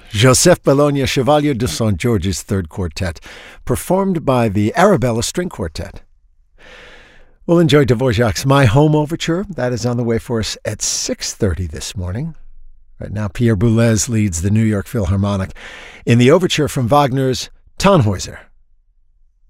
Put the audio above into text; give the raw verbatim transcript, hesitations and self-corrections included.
Joseph Bologna, Chevalier de Saint George's Third Quartet, performed by the Arabella String Quartet. We'll enjoy Dvorak's My Home Overture. That is on the way for us at six thirty this morning. Right now, Pierre Boulez leads the New York Philharmonic in the overture from Wagner's Tannhäuser.